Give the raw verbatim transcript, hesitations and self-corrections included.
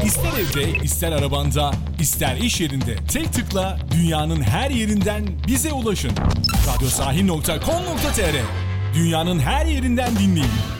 İster evde, ister arabanda, ister iş yerinde tek tıkla dünyanın her yerinden bize ulaşın. radyosahil nokta com nokta tr Dünyanın her yerinden dinleyin.